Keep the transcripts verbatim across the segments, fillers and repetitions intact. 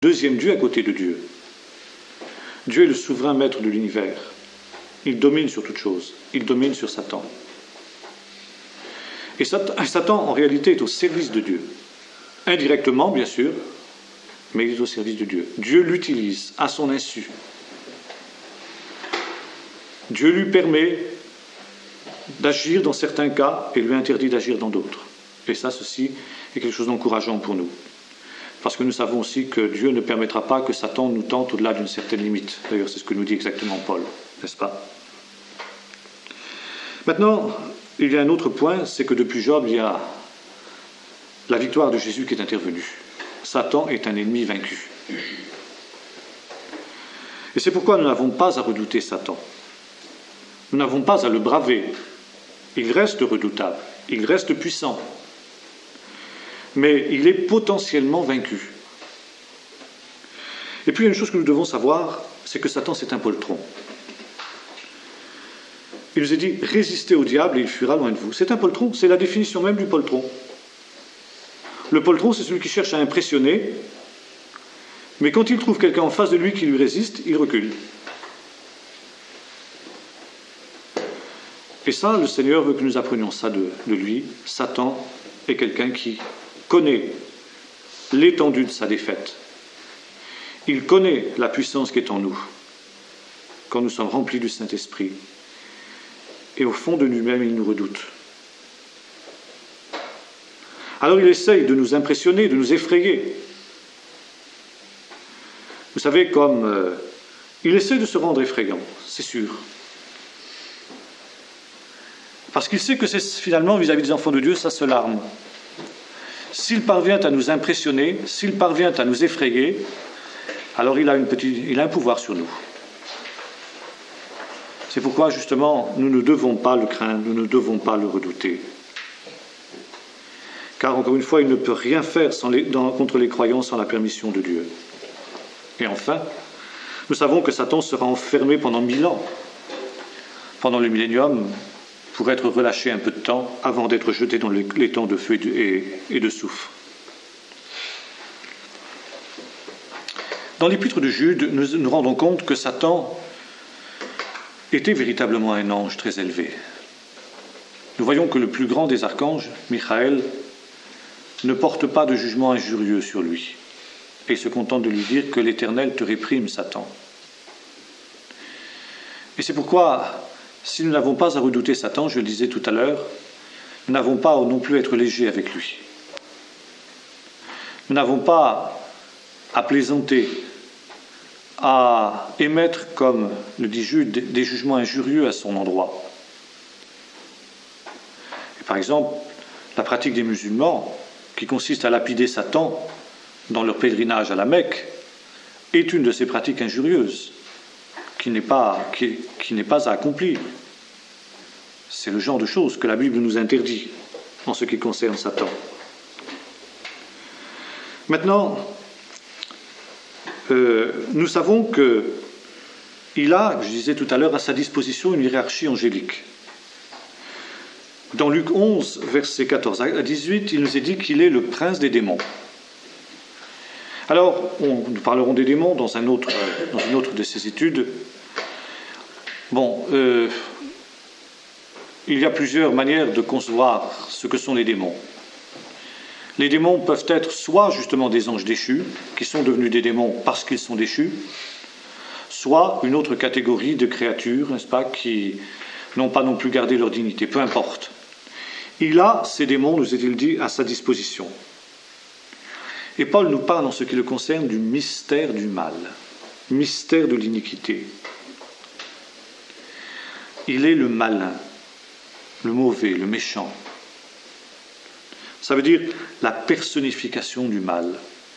deuxième Dieu à côté de Dieu. Dieu est le souverain maître de l'univers. Il domine sur toute chose. Il domine sur Satan. Et Satan, en réalité, est au service de Dieu. Indirectement, bien sûr, mais il est au service de Dieu. Dieu l'utilise à son insu. Dieu lui permet d'agir dans certains cas et lui interdit d'agir dans d'autres. Et ça, ceci est quelque chose d'encourageant pour nous. Parce que nous savons aussi que Dieu ne permettra pas que Satan nous tente au-delà d'une certaine limite. D'ailleurs, c'est ce que nous dit exactement Paul, n'est-ce pas? Maintenant, il y a un autre point, c'est que depuis Job, il y a la victoire de Jésus qui est intervenue. Satan est un ennemi vaincu. Et c'est pourquoi nous n'avons pas à redouter Satan. Nous n'avons pas à le braver. Il reste redoutable, il reste puissant. Mais il est potentiellement vaincu. Et puis, il y a une chose que nous devons savoir, c'est que Satan, c'est un poltron. Il nous est dit, résistez au diable et il fuira loin de vous. C'est un poltron, c'est la définition même du poltron. Le poltron, c'est celui qui cherche à impressionner, mais quand il trouve quelqu'un en face de lui qui lui résiste, il recule. Et ça, le Seigneur veut que nous apprenions ça de, de lui. Satan est quelqu'un qui connaît l'étendue de sa défaite. Il connaît la puissance qui est en nous, quand nous sommes remplis du Saint-Esprit. Et au fond de nous-mêmes, il nous redoute. Alors il essaye de nous impressionner, de nous effrayer. Vous savez, comme euh, il essaie de se rendre effrayant, c'est sûr. Parce qu'il sait que c'est finalement, vis-à-vis des enfants de Dieu, sa seule arme. S'il parvient à nous impressionner, s'il parvient à nous effrayer, alors il a, une petite, il a un pouvoir sur nous. C'est pourquoi, justement, nous ne devons pas le craindre, nous ne devons pas le redouter. Car, encore une fois, il ne peut rien faire sans les, dans, contre les croyants sans la permission de Dieu. Et enfin, nous savons que Satan sera enfermé pendant mille ans, pendant le millénium, pour être relâché un peu de temps avant d'être jeté dans les, les temps de feu et de, et, et de soufre. Dans l'épître de Jude, nous nous rendons compte que Satan était véritablement un ange très élevé. Nous voyons que le plus grand des archanges, Michael, ne porte pas de jugement injurieux sur lui et se contente de lui dire que l'Éternel te réprime, Satan. Et c'est pourquoi, si nous n'avons pas à redouter Satan, je le disais tout à l'heure, nous n'avons pas à non plus être légers avec lui. Nous n'avons pas à plaisanter, à émettre, comme le dit Jude, des jugements injurieux à son endroit. Et par exemple, la pratique des musulmans, qui consiste à lapider Satan dans leur pèlerinage à la Mecque, est une de ces pratiques injurieuses, qui n'est pas, qui, qui n'est pas à accomplir. C'est le genre de choses que la Bible nous interdit en ce qui concerne Satan. Maintenant, euh, nous savons qu'il a, je disais tout à l'heure, à sa disposition une hiérarchie angélique. Dans Luc onze, versets quatorze à dix-huit, il nous est dit qu'il est le prince des démons. Alors, on, nous parlerons des démons dans, un autre, dans une autre de ces études. Bon, euh, il y a plusieurs manières de concevoir ce que sont les démons. Les démons peuvent être soit justement des anges déchus, qui sont devenus des démons parce qu'ils sont déchus, soit une autre catégorie de créatures, n'est-ce pas, qui n'ont pas non plus gardé leur dignité, peu importe. Il a, ces démons, nous est-il dit, à sa disposition. Et Paul nous parle en ce qui le concerne du mystère du mal, mystère de l'iniquité. Il est le malin, le mauvais, le méchant. Ça veut dire la personnification du mal,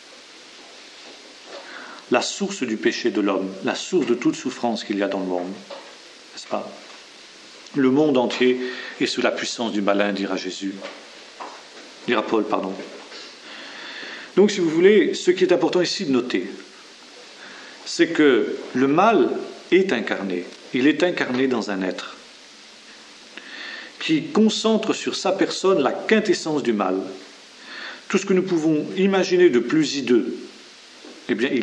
la source du péché de l'homme, la source de toute souffrance qu'il y a dans le monde, n'est-ce pas? Le monde entier est sous la puissance du malin, dira Jésus, dira Paul, pardon. Donc, si vous voulez, ce qui est important ici de noter, c'est que le mal est incarné, il est incarné dans un être qui concentre sur sa personne la quintessence du mal, tout ce que nous pouvons imaginer de plus hideux, eh bien,